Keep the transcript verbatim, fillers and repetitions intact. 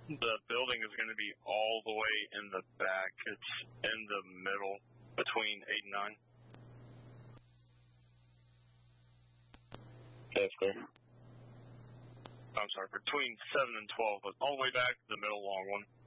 The building is going to be all the way in the back. It's in the middle between eight and nine. That's clear. I'm sorry, between seven and twelve, but all the way back, the middle long one.